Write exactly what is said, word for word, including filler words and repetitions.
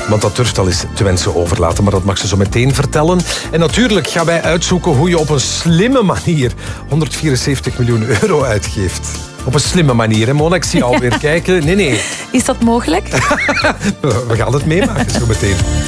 Want dat durft al eens te wensen overlaten, maar dat mag ze zo meteen vertellen. En natuurlijk gaan wij uitzoeken hoe je op een slimme manier honderdvierenzeventig miljoen euro uitgeeft. Op een slimme manier, hè, Mona? Ik zie je alweer kijken. Nee, nee. Is dat mogelijk? We gaan het meemaken zo meteen.